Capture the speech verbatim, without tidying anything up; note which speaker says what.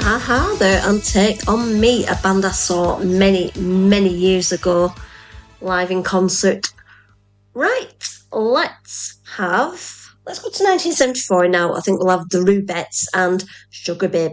Speaker 1: Aha there and Take On Me, a band I saw many, many years ago live in concert. Right, let's have. Let's go to nineteen seventy-four now. I think we'll have the Rubettes and Sugar Baby.